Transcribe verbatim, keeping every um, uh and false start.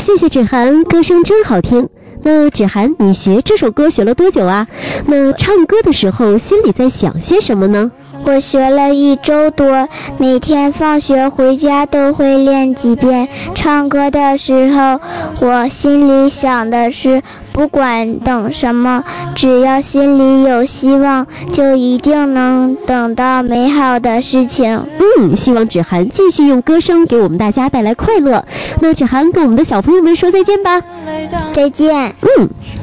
谢谢芷涵，歌声真好听。那芷涵，你学这首歌学了多久啊？那唱歌的时候心里在想些什么呢？ 我学了一周多，每天放学回家都会练几遍。唱歌的时候，我心里想的是，不管等什么，只要心里有希望，就一定能等到美好的事情。 嗯，希望芷涵继续用歌声给我们大家带来快乐。那芷涵跟我们的小朋友们说再见吧。 再见。 嗯。